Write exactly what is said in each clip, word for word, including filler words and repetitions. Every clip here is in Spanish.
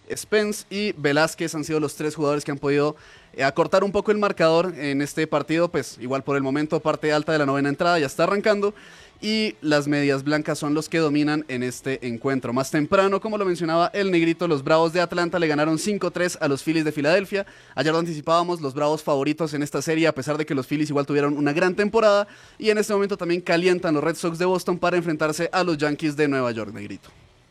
Spence y Velázquez han sido los tres jugadores que han podido eh, acortar un poco el marcador en este partido, pues igual por el momento parte alta de la novena entrada ya está arrancando y las medias blancas son los que dominan en este encuentro. Más temprano, como lo mencionaba el negrito, los Bravos de Atlanta le ganaron cinco tres a los Phillies de Filadelfia. Ayer lo anticipábamos, los Bravos favoritos en esta serie, a pesar de que los Phillies igual tuvieron una gran temporada, y en este momento también calientan los Red Sox de Boston para enfrentarse a los Yankees de Nueva York, negrito.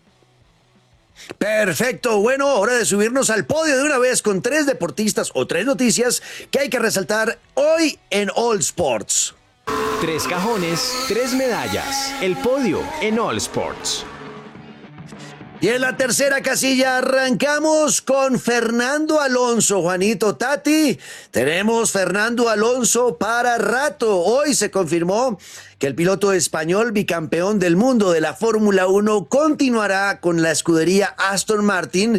Perfecto, bueno, hora de subirnos al podio de una vez con tres deportistas o tres noticias que hay que resaltar hoy en All Sports. Tres cajones, tres medallas. El podio en All Sports. Y en la tercera casilla arrancamos con Fernando Alonso. Juanito, Tati, tenemos Fernando Alonso para rato. Hoy se confirmó que el piloto español bicampeón del mundo de la Fórmula uno continuará con la escudería Aston Martin,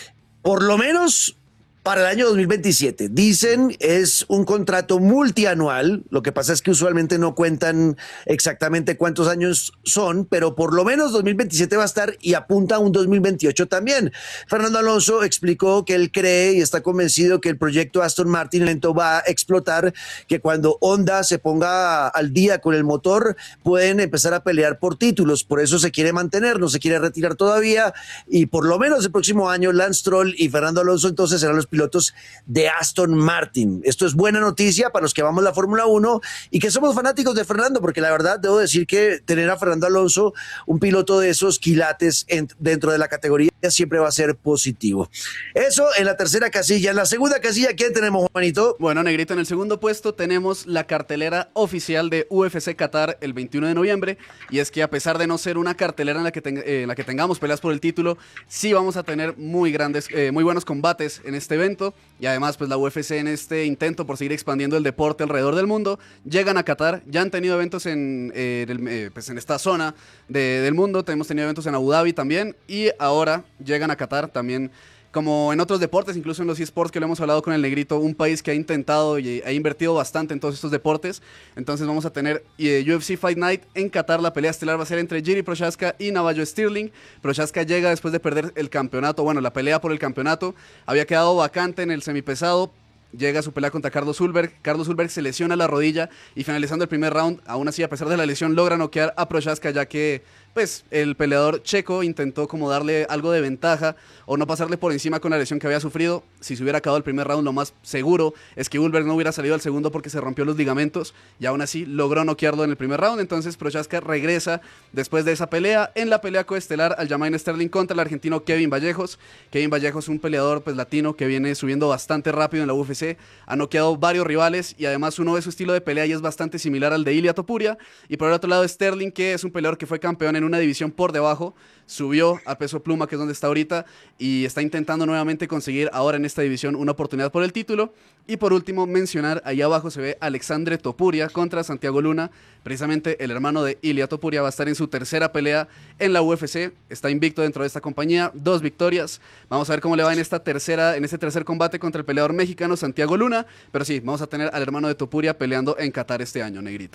por lo menos para el año dos mil veintisiete. Dicen es un contrato multianual, lo que pasa es que usualmente no cuentan exactamente cuántos años son, pero por lo menos dos mil veintisiete va a estar y apunta a un dos mil veintiocho también. Fernando Alonso explicó que él cree y está convencido que el proyecto Aston Martin lento va a explotar, que cuando Honda se ponga al día con el motor pueden empezar a pelear por títulos, por eso se quiere mantener, no se quiere retirar todavía y por lo menos el próximo año Lance Stroll y Fernando Alonso entonces serán los pilotos de Aston Martin. Esto es buena noticia para los que vamos la Fórmula uno y que somos fanáticos de Fernando, porque la verdad debo decir que tener a Fernando Alonso, un piloto de esos quilates en, dentro de la categoría, siempre va a ser positivo. Eso en la tercera casilla. En la segunda casilla, ¿quién tenemos, Juanito? Bueno, negrito, en el segundo puesto tenemos la cartelera oficial de U F C Qatar el veintiuno de noviembre, y es que a pesar de no ser una cartelera en la que, ten, eh, en la que tengamos peleas por el título, sí vamos a tener muy grandes, eh, muy buenos combates en este evento, y además pues la U F C en este intento por seguir expandiendo el deporte alrededor del mundo, llegan a Qatar. Ya han tenido eventos en, eh, el, eh, pues en esta zona de, del mundo, hemos tenido eventos en Abu Dhabi también, y ahora llegan a Qatar también, como en otros deportes, incluso en los eSports que lo hemos hablado con el negrito, un país que ha intentado y ha invertido bastante en todos estos deportes. Entonces vamos a tener eh, U F C Fight Night en Qatar. La pelea estelar va a ser entre Jiri Prochazka y Navajo Sterling. Prochazka llega después de perder el campeonato, bueno, la pelea por el campeonato, había quedado vacante en el semipesado. Llega a su pelea contra Carlos Ulberg. Carlos Ulberg se lesiona la rodilla y finalizando el primer round, aún así a pesar de la lesión, logra noquear a Prochazka, ya que pues el peleador checo intentó como darle algo de ventaja o no pasarle por encima con la lesión que había sufrido. Si se hubiera acabado el primer round, lo más seguro es que Ulberg no hubiera salido al segundo porque se rompió los ligamentos, y aún así logró noquearlo en el primer round. Entonces Prochazka regresa después de esa pelea en la pelea coestelar al Aljamain Sterling contra el argentino Kevin Vallejos. Kevin Vallejos, un peleador pues latino que viene subiendo bastante rápido en la U F C, ha noqueado varios rivales y además uno de su estilo de pelea y es bastante similar al de Ilia Topuria. Y por el otro lado Sterling, que es un peleador que fue campeón en una división por debajo, subió a peso pluma, que es donde está ahorita, y está intentando nuevamente conseguir ahora en esta división una oportunidad por el título. Y por último mencionar, ahí abajo se ve Alexandre Topuria contra Santiago Luna, precisamente el hermano de Ilia Topuria. Va a estar en su tercera pelea en la U F C, está invicto dentro de esta compañía, dos victorias. Vamos a ver cómo le va en esta tercera, en este tercer combate contra el peleador mexicano Santiago Luna, pero sí, vamos a tener al hermano de Topuria peleando en Qatar este año, negrito.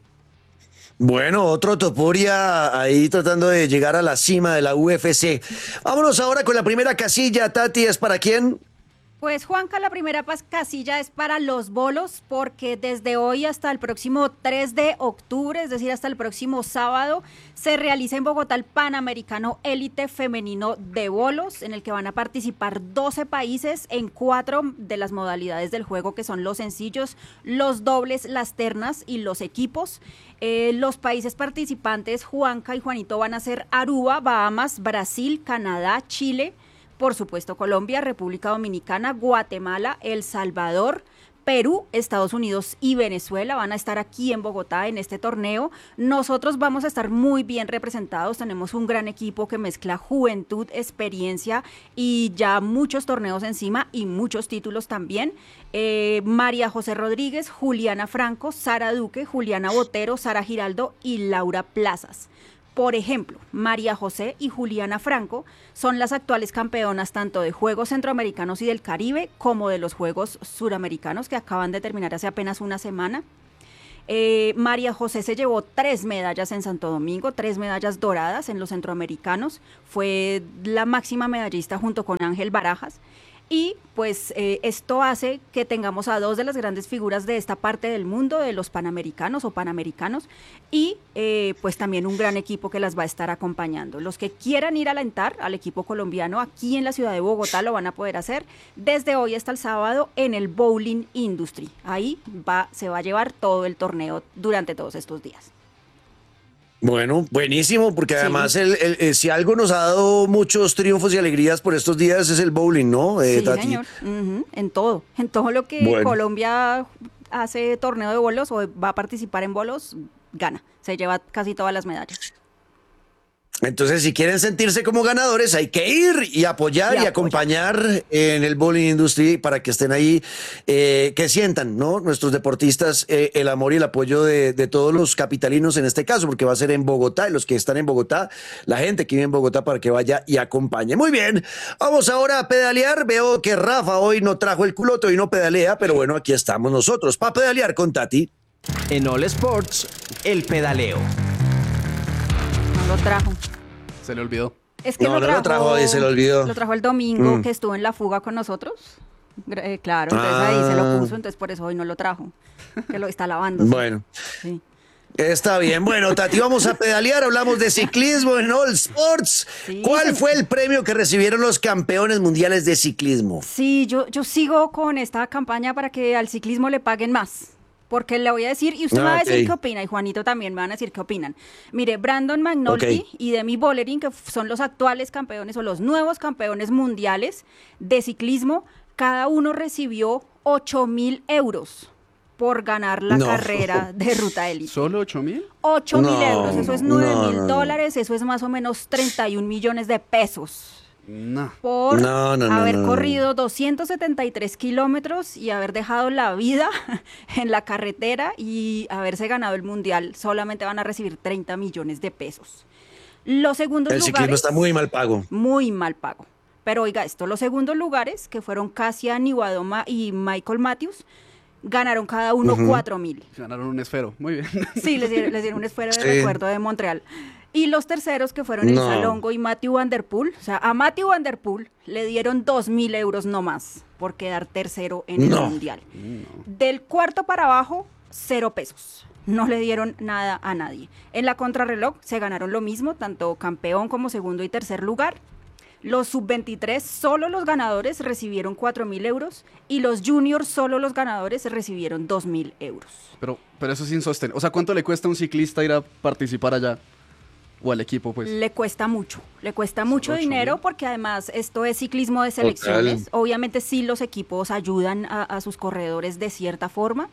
Bueno, otro Topuria ahí tratando de llegar a la cima de la U F C. Vámonos ahora con la primera casilla. Tati, ¿es para quién? Pues Juanca, la primera casilla es para los bolos, porque desde hoy hasta el próximo tres de octubre, es decir, hasta el próximo sábado, se realiza en Bogotá el Panamericano Élite Femenino de Bolos, en el que van a participar doce países en cuatro de las modalidades del juego, que son los sencillos, los dobles, las ternas y los equipos. Eh, los países participantes, Juanca y Juanito, van a ser Aruba, Bahamas, Brasil, Canadá, Chile, por supuesto Colombia, República Dominicana, Guatemala, El Salvador, Perú, Estados Unidos y Venezuela. Van a estar aquí en Bogotá en este torneo. Nosotros vamos a estar muy bien representados, tenemos un gran equipo que mezcla juventud, experiencia y ya muchos torneos encima y muchos títulos también. Eh, María José Rodríguez, Juliana Franco, Sara Duque, Juliana Botero, Sara Giraldo y Laura Plazas. Por ejemplo, María José y Juliana Franco son las actuales campeonas tanto de Juegos Centroamericanos y del Caribe como de los Juegos Suramericanos, que acaban de terminar hace apenas una semana. Eh, María José se llevó tres medallas en Santo Domingo, tres medallas doradas en los centroamericanos. Fue la máxima medallista junto con Ángel Barajas. Y pues eh, esto hace que tengamos a dos de las grandes figuras de esta parte del mundo, de los panamericanos o panamericanos, y eh, pues también un gran equipo que las va a estar acompañando. Los que quieran ir a alentar al equipo colombiano aquí en la ciudad de Bogotá lo van a poder hacer desde hoy hasta el sábado en el Bowling Industry. Ahí va, se va a llevar todo el torneo durante todos estos días. Bueno, buenísimo, porque además sí. el, el, el, si algo nos ha dado muchos triunfos y alegrías por estos días es el bowling, ¿no, eh, sí, Tati? Señor. Uh-huh. En todo, en todo lo que bueno. Colombia hace torneo de bolos o va a participar en bolos, gana, se lleva casi todas las medallas. Entonces, si quieren sentirse como ganadores, hay que ir y apoyar y, y acompañar en el Bowling Industry para que estén ahí, eh, que sientan, ¿no? Nuestros deportistas, eh, el amor y el apoyo de, de todos los capitalinos en este caso, porque va a ser en Bogotá y los que están en Bogotá, la gente que vive en Bogotá para que vaya y acompañe. Muy bien, vamos ahora a pedalear. Veo que Rafa hoy no trajo el culote, hoy no pedalea, pero bueno, aquí estamos nosotros para pedalear con Tati. En All Sports, el pedaleo. No lo trajo. Se le olvidó. Es que no, lo, no trajo, lo trajo y se le olvidó. Lo trajo el domingo mm. que estuvo en la fuga con nosotros. Eh, claro, entonces ah. ahí se lo puso, entonces por eso hoy no lo trajo. Que lo está lavando. Bueno. Sí. Está bien. Bueno, Tati, vamos a pedalear. Hablamos de ciclismo en All Sports. Sí, ¿Cuál fue el premio que recibieron los campeones mundiales de ciclismo? Sí, yo, yo sigo con esta campaña para que al ciclismo le paguen más. Porque le voy a decir, y usted ah, me va a decir okay. qué opina, y Juanito también me van a decir qué opinan. Mire, Brandon McNulty okay. y Demi Vollering, que son los actuales campeones o los nuevos campeones mundiales de ciclismo, cada uno recibió ocho mil euros por ganar la no. carrera de ruta élite. ¿Solo ocho mil? ocho mil no, euros, eso es nueve mil no, no, dólares, eso es más o menos treinta y un millones de pesos. No. Por no, no, haber no, no. corrido doscientos setenta y tres kilómetros y haber dejado la vida en la carretera y haberse ganado el mundial, solamente van a recibir treinta millones de pesos. Los segundos el lugares... ciclismo está muy mal pago. Muy mal pago. Pero oiga esto, los segundos lugares, que fueron Kasia Niwadoma y Michael Matthews, ganaron cada uno uh-huh. cuatro mil. Ganaron un esfero, muy bien. Sí, les dieron, les dieron un esfero de sí. recuerdo de Montreal. Y los terceros, que fueron Elisa no. Longo y Matthew Van Der Poel, o sea, a Matthew Van Der Poel le dieron dos mil euros nomás por quedar tercero en no. el mundial. No. Del cuarto para abajo, cero pesos. No le dieron nada a nadie. En la contrarreloj se ganaron lo mismo, tanto campeón como segundo y tercer lugar. Los sub veintitrés, solo los ganadores recibieron cuatro mil euros y los juniors, solo los ganadores recibieron dos mil euros. Pero, pero eso es insostenible. O sea, ¿cuánto le cuesta a un ciclista ir a participar allá? O al equipo, pues. Le cuesta mucho, le cuesta mucho dinero porque además esto es ciclismo de selecciones. Total. Obviamente sí los equipos ayudan a, a sus corredores de cierta forma,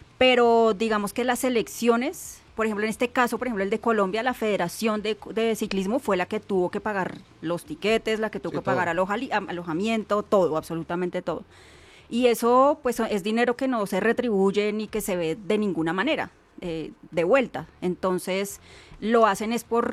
pero digamos que las selecciones, por ejemplo en este caso, por ejemplo el de Colombia, la Federación de, de Ciclismo fue la que tuvo que pagar los tiquetes, la que tuvo sí, que todo. pagar aloja, alojamiento, todo, absolutamente todo. Y eso pues es dinero que no se retribuye ni que se ve de ninguna manera eh, de vuelta. Entonces lo hacen es por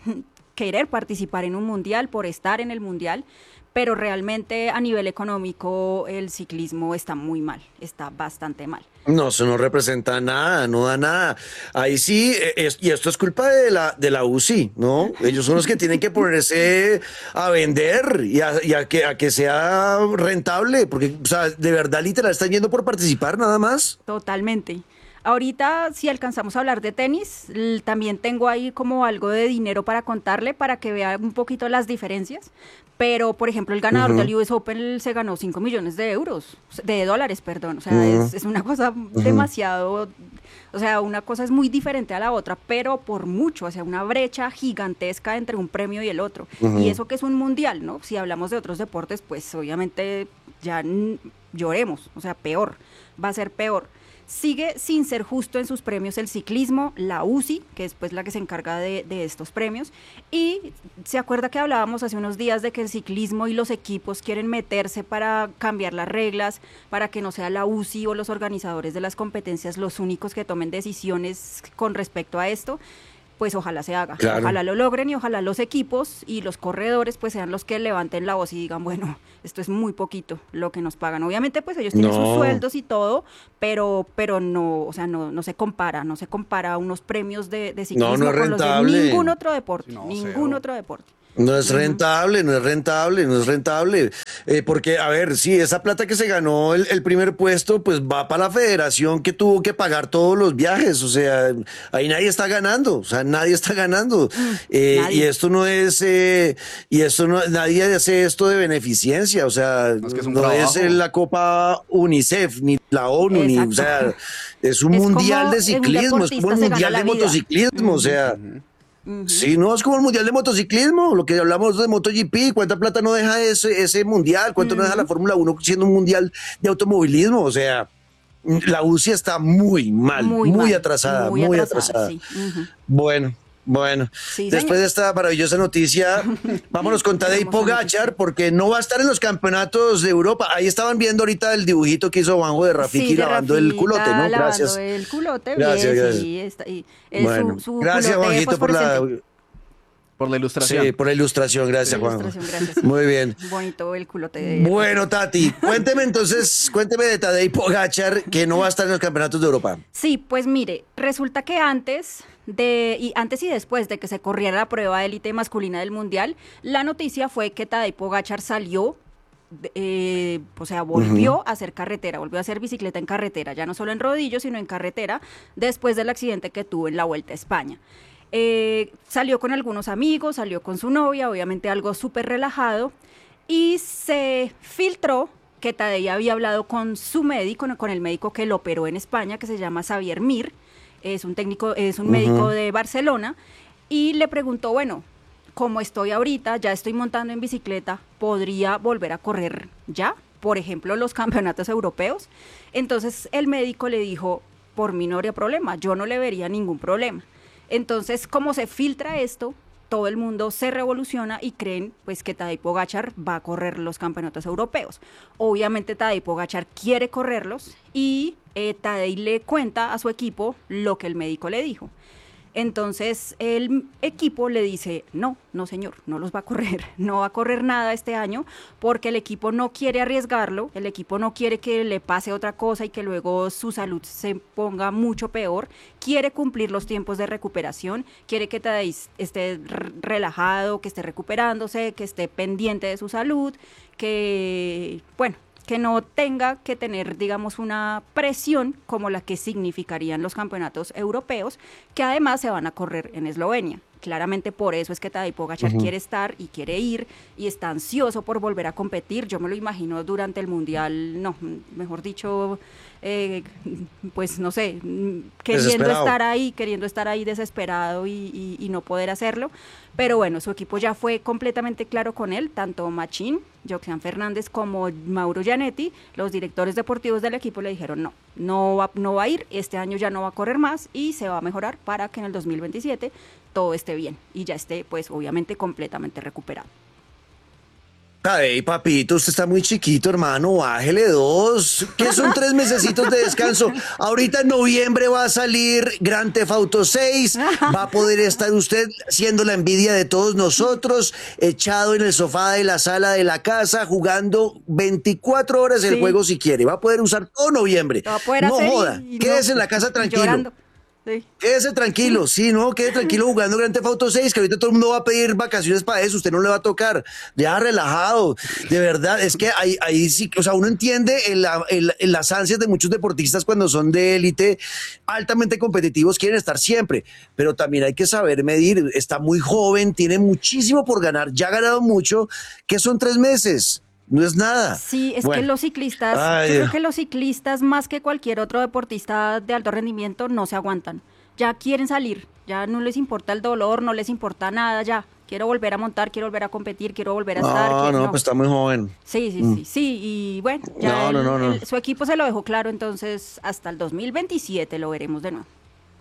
querer participar en un mundial, por estar en el mundial, pero realmente a nivel económico el ciclismo está muy mal, está bastante mal. No, eso no representa nada, no da nada. Ahí sí, es, y esto es culpa de la, de la U C I, ¿no? Ellos son los que tienen que ponerse a vender y a, y a, que, a que sea rentable, porque, o sea, de verdad, literal, están yendo por participar nada más. Totalmente. Ahorita, si alcanzamos a hablar de tenis, también tengo ahí como algo de dinero para contarle, para que vea un poquito las diferencias. Pero, por ejemplo, el ganador uh-huh. del U S Open se ganó cinco millones de euros, de dólares, perdón. O sea, uh-huh. es, es una cosa uh-huh. demasiado, o sea, una cosa es muy diferente a la otra, pero por mucho, o sea, una brecha gigantesca entre un premio y el otro. Uh-huh. Y eso que es un mundial, ¿no? Si hablamos de otros deportes, pues obviamente ya n- lloremos, o sea, peor, va a ser peor. Sigue sin ser justo en sus premios el ciclismo, la U C I, que es pues la que se encarga de, de estos premios, y se acuerda que hablábamos hace unos días de que el ciclismo y los equipos quieren meterse para cambiar las reglas, para que no sea la U C I o los organizadores de las competencias los únicos que tomen decisiones con respecto a esto. pues ojalá se haga, Claro. ojalá lo logren y ojalá los equipos y los corredores pues sean los que levanten la voz y digan, bueno, esto es muy poquito lo que nos pagan. Obviamente pues ellos tienen No. sus sueldos y todo, pero pero no, o sea, no, no se compara, no se compara unos premios de, de ciclismo no es con los de rentable. ningún otro deporte, No, ningún cero. otro deporte. No es rentable, no es rentable, no es rentable. Eh, porque, a ver, sí, esa plata que se ganó el, el primer puesto, pues va para la federación que tuvo que pagar todos los viajes. O sea, ahí nadie está ganando. O sea, nadie está ganando. Eh, nadie. y esto no es, eh, y esto no, nadie hace esto de beneficencia. O sea, No, es que es un no trabajo. es la Copa UNICEF, ni la ONU, ni, o sea, Exacto. es un Es mundial como de un ciclismo, es como el deportista se gana mundial la de vida. motociclismo. O sea. Sí, no, es como el mundial de motociclismo, lo que hablamos de MotoGP, cuánta plata no deja ese, ese mundial, cuánto no deja la Fórmula uno siendo un mundial de automovilismo, o sea, la U C I está muy mal, muy, mal, atrasada, muy, atrasada. sí. Ujú. Bueno, bueno, Sí, después señor. de esta maravillosa noticia, vámonos con Tadej Hermosa noticia. Pogačar, porque no va a estar en los campeonatos de Europa. Ahí estaban viendo ahorita el dibujito que hizo Juanjo de Rafiki Sí, de lavando el Rafita, culote, ¿no? lavando Gracias. el culote, Gracias, bien, gracias. sí, está, y, eh, Bueno, su, su gracias culote Juanjito por la... fosforescente. Por la ilustración. Sí, por la ilustración, gracias, La Juan. ilustración, gracias, sí. Muy bien. Bonito el culote. de- Bueno, Tati, cuénteme entonces, cuénteme de Tadej Pogačar, que no va a estar en los campeonatos de Europa. Sí, pues mire, resulta que antes de y antes y después de que se corriera la prueba élite masculina del mundial, la noticia fue que Tadej Pogačar salió, eh, o sea, volvió a hacer carretera, volvió a hacer bicicleta en carretera, ya no solo en rodillos, sino en carretera, después del accidente que tuvo en la Vuelta a España. Eh, salió con algunos amigos, salió con su novia, obviamente algo súper relajado, y se filtró que Tadej había hablado con su médico, con el médico que lo operó en España, que se llama Xavier Mir, es un técnico, es un médico de Barcelona, y le preguntó, bueno, como estoy ahorita, ya estoy montando en bicicleta, ¿podría volver a correr ya? Por ejemplo, los campeonatos europeos. Entonces el médico le dijo, por mí no habría problema, yo no le vería ningún problema. Entonces, como se filtra esto, todo el mundo se revoluciona y creen pues que Tadej Pogačar va a correr los campeonatos europeos. Obviamente Tadej Pogačar quiere correrlos y eh, Tadej le cuenta a su equipo lo que el médico le dijo. Entonces el equipo le dice, no, no señor, no los va a correr, no va a correr nada este año porque el equipo no quiere arriesgarlo, el equipo no quiere que le pase otra cosa y que luego su salud se ponga mucho peor, quiere cumplir los tiempos de recuperación, quiere que Tadej esté relajado, que esté recuperándose, que esté pendiente de su salud, que, bueno, que no tenga que tener, digamos, una presión como la que significarían los campeonatos europeos, que además se van a correr en Eslovenia. Claramente por eso es que Tadej Pogačar uh-huh. quiere estar y quiere ir y está ansioso por volver a competir. Yo me lo imagino durante el Mundial, no, mejor dicho, eh, pues no sé, queriendo estar ahí, queriendo estar ahí desesperado y, y, y no poder hacerlo. Pero bueno, su equipo ya fue completamente claro con él, tanto Machín, Joxean Fernández como Mauro Gianetti, los directores deportivos del equipo le dijeron no, no va, no va a ir, este año ya no va a correr más y se va a mejorar para que en el dos mil veintisiete todo esté bien y ya esté pues obviamente completamente recuperado. Ay, papito, usted está muy chiquito, hermano, bájele dos, que son tres mesecitos de descanso. Ahorita en noviembre va a salir Grand Theft Auto seis, va a poder estar usted siendo la envidia de todos nosotros, echado en el sofá de la sala de la casa, jugando veinticuatro horas sí. el juego si quiere. Va a poder usar todo noviembre. Va a poder no hacer joda, y, y quédese no, en la casa tranquilo. Llorando. Sí. Quédese tranquilo, sí, no, quede tranquilo jugando Grand Theft Auto seis, que ahorita todo el mundo va a pedir vacaciones para eso, usted no le va a tocar, ya relajado, de verdad, es que ahí, ahí sí, o sea, uno entiende el, el, el, las ansias de muchos deportistas cuando son de élite, altamente competitivos, quieren estar siempre, pero también hay que saber medir, está muy joven, tiene muchísimo por ganar, ya ha ganado mucho, que son tres meses. No es nada. Sí, es bueno. que los ciclistas, Ay, yo creo que los ciclistas más que cualquier otro deportista de alto rendimiento no se aguantan. Ya quieren salir, ya no les importa el dolor, no les importa nada, ya. Quiero volver a montar, quiero volver a competir, quiero volver a no, estar. No, quiero, no, pues está muy joven. Sí, sí, mm. sí, sí, y bueno, ya no, el, no, no, no. El, su equipo se lo dejó claro, entonces hasta el dos mil veintisiete lo veremos de nuevo.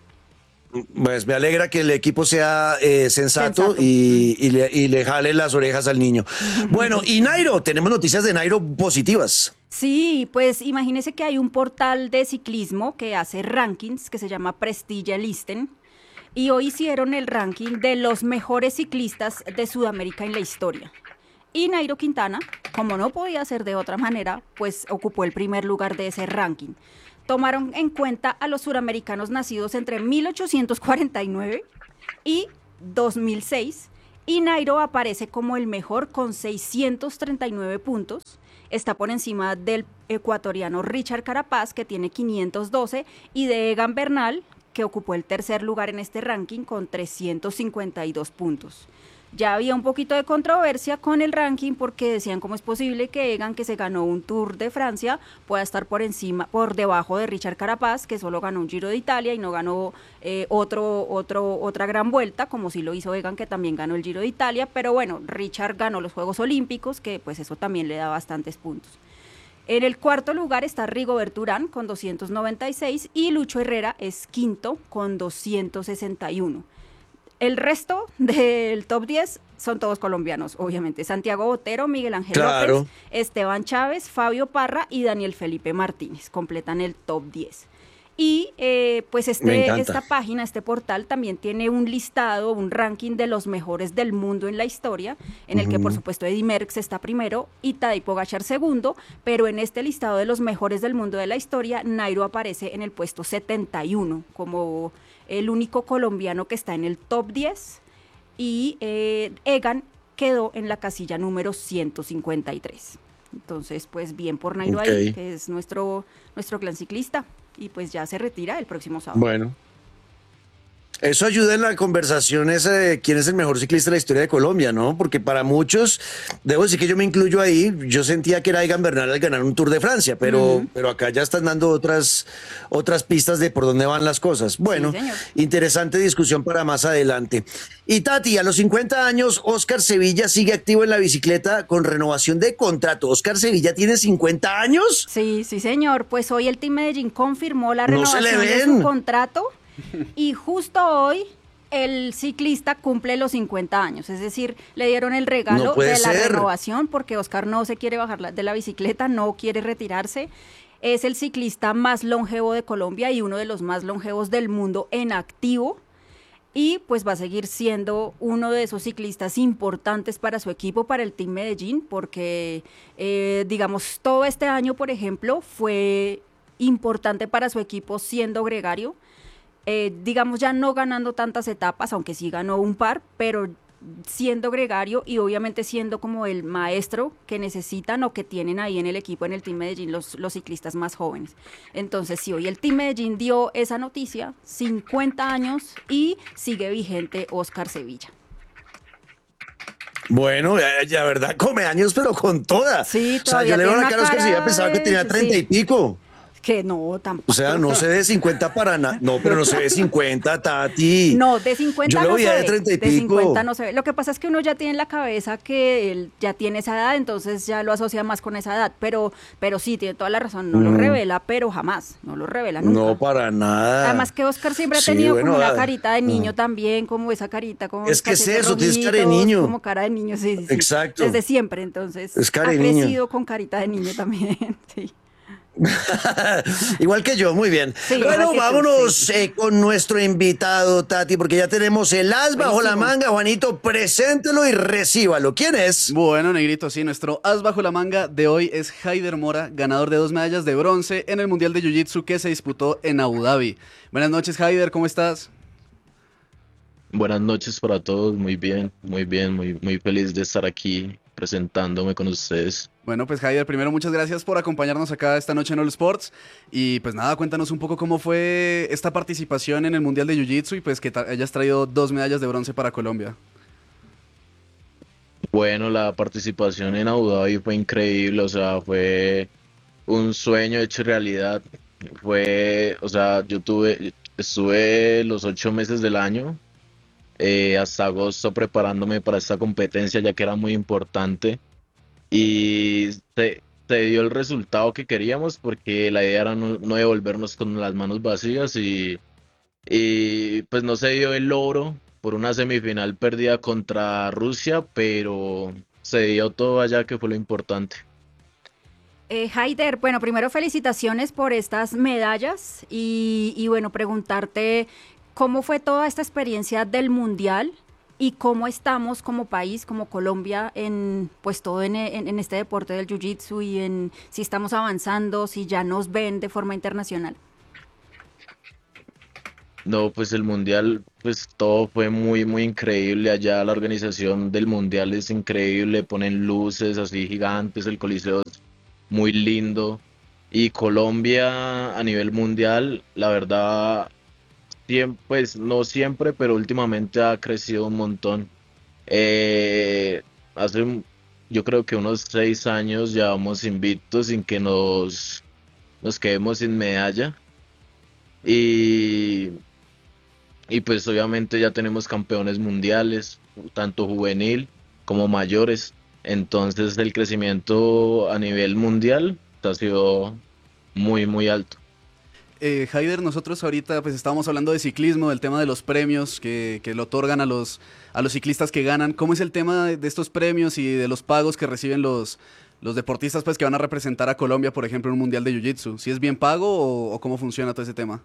Pues me alegra que el equipo sea eh, sensato, sensato. Y, y, le, y le jale las orejas al niño. Bueno, y Nairo, tenemos noticias de Nairo positivas. Sí, pues imagínese que hay un portal de ciclismo que hace rankings que se llama Prestige Listen. y hoy hicieron el ranking de los mejores ciclistas de Sudamérica en la historia. Y Nairo Quintana, como no podía ser de otra manera, pues ocupó el primer lugar de ese ranking. Tomaron en cuenta a los suramericanos nacidos entre mil ochocientos cuarenta y nueve y dos mil seis, y Nairo aparece como el mejor con seiscientos treinta y nueve puntos. Está por encima del ecuatoriano Richard Carapaz, que tiene quinientos doce, y de Egan Bernal, que ocupó el tercer lugar en este ranking con trescientos cincuenta y dos puntos. Ya había un poquito de controversia con el ranking porque decían cómo es posible que Egan, que se ganó un Tour de Francia, pueda estar por encima, por debajo de Richard Carapaz, que solo ganó un Giro de Italia y no ganó eh, otro, otro, otra gran vuelta, como sí lo hizo Egan, que también ganó el Giro de Italia. Pero bueno, Richard ganó los Juegos Olímpicos, que pues eso también le da bastantes puntos. En el cuarto lugar está Rigobert Urán con doscientos noventa y seis y Lucho Herrera es quinto con doscientos sesenta y uno. El resto del top diez son todos colombianos, obviamente. Santiago Botero, Miguel Ángel Claro. López, Esteban Chávez, Fabio Parra y Daniel Felipe Martínez completan el top diez. Y eh, pues Me este, encanta. esta página, este portal también tiene un listado, un ranking de los mejores del mundo en la historia, en el que por supuesto Eddy Merckx está primero y Tadej Pogačar segundo, pero en este listado de los mejores del mundo de la historia, Nairo aparece en el puesto setenta y uno como el único colombiano que está en el top diez, y eh, Egan quedó en la casilla número ciento cincuenta y tres. Entonces, pues bien por Nairo Ok. ahí, que es nuestro, nuestro gran ciclista, y pues ya se retira el próximo sábado. Bueno. Eso ayuda en la conversación esa de quién es el mejor ciclista de la historia de Colombia, ¿no? Porque para muchos, debo decir que yo me incluyo ahí, yo sentía que era Egan Bernal al ganar un Tour de Francia, pero, Ujú. pero acá ya están dando otras, otras pistas de por dónde van las cosas. Bueno, Sí, señor. interesante discusión para más adelante. Y Tati, a los cincuenta años, Oscar Sevilla sigue activo en la bicicleta con renovación de contrato. ¿Oscar Sevilla tiene cincuenta años? Sí, sí, señor. Pues hoy el Team Medellín confirmó la No se le renovación de ven. su contrato y justo hoy el ciclista cumple los cincuenta años, es decir, le dieron el regalo No puede de la ser. renovación porque Oscar no se quiere bajar la- de la bicicleta, no quiere retirarse. Es el ciclista más longevo de Colombia y uno de los más longevos del mundo en activo. Y pues va a seguir siendo uno de esos ciclistas importantes para su equipo, para el Team Medellín, porque eh, digamos, todo este año, por ejemplo, fue importante para su equipo siendo gregario. Eh, digamos, ya no ganando tantas etapas, aunque sí ganó un par, pero siendo gregario y obviamente siendo como el maestro que necesitan o que tienen ahí en el equipo, en el Team Medellín, los, los ciclistas más jóvenes. Entonces, sí, hoy el Team Medellín dio esa noticia, cincuenta años, y sigue vigente Oscar Sevilla. Bueno, ya, ya, verdad, come años, pero con toda. Sí, o sea, yo todavía le veo tiene la una cara a Oscar cara Sevilla, pensaba que de- tenía treinta y sí. pico. Que no, tampoco. O sea, no se ve cincuenta para nada. No, pero no se ve cincuenta, Tati. No, de cincuenta Yo lo no veía se de ve. treinta y De pico. cincuenta no se ve. Lo que pasa es que uno ya tiene en la cabeza que él ya tiene esa edad, entonces ya lo asocia más con esa edad. Pero, pero sí, tiene toda la razón. No lo Mm. revela, pero jamás. No lo revela nunca. No, para nada. Además que Oscar siempre ha Sí, tenido bueno, como una ah, carita de niño mm. también, como esa carita, como Es que es cachetes eso, tienes cara de rojitos, niño. como cara de niño, sí, sí, sí. Exacto. Desde siempre, entonces. Es cara ha de niño. crecido con carita de niño también, sí. Igual que yo, muy bien. Sí, igual bueno, que tú, vámonos sí. eh, con nuestro invitado, Tati, porque ya tenemos el as bajo la Buenísimo. manga. Juanito, preséntelo y recíbalo. ¿Quién es? Bueno, Negrito, sí, nuestro as bajo la manga de hoy es Haider Mora, ganador de dos medallas de bronce en el Mundial de Jiu-Jitsu que se disputó en Abu Dhabi. Buenas noches, Haider, ¿cómo estás? Buenas noches para todos, muy bien, muy bien, muy, muy feliz de estar aquí presentándome con ustedes. Bueno, pues Haider, primero muchas gracias por acompañarnos acá esta noche en All Sports. Y pues nada, cuéntanos un poco cómo fue esta participación en el Mundial de Jiu-Jitsu y pues que ta- hayas traído dos medallas de bronce para Colombia. Bueno, la participación en Abu Dhabi fue increíble, o sea, fue un sueño hecho realidad. Fue, o sea, yo tuve, estuve los ocho meses del año, eh, hasta agosto preparándome para esta competencia, ya que era muy importante. Y se, se dio el resultado que queríamos, porque la idea era no, no devolvernos con las manos vacías y, y pues no se dio el logro por una semifinal perdida contra Rusia, pero se dio todo allá, que fue lo importante. Eh, Haider, bueno, primero felicitaciones por estas medallas y, y bueno, preguntarte ¿Cómo fue toda esta experiencia del Mundial y cómo estamos como país, como Colombia, en pues todo en, en- en este deporte del Jiu-Jitsu y en si estamos avanzando, si ya nos ven de forma internacional? No, pues el mundial, pues todo fue muy, muy increíble. Allá la organización del mundial es increíble, ponen luces así gigantes, el coliseo es muy lindo. Y Colombia a nivel mundial, la verdad, siem- pues no siempre, pero últimamente ha crecido un montón. Eh, hace, un- yo creo que unos seis años ya vamos invictos sin que nos, nos quedemos sin medalla. Y Y pues obviamente ya tenemos campeones mundiales, tanto juvenil como mayores. Entonces el crecimiento a nivel mundial ha sido muy, muy alto. Eh, Haider, nosotros ahorita pues estábamos hablando de ciclismo, del tema de los premios que, que le otorgan a los, a los ciclistas que ganan. ¿Cómo es el tema de, de estos premios y de los pagos que reciben los, los deportistas pues que van a representar a Colombia, por ejemplo, en un mundial de Jiu-Jitsu? ¿Si es bien pago o, o cómo funciona todo ese tema?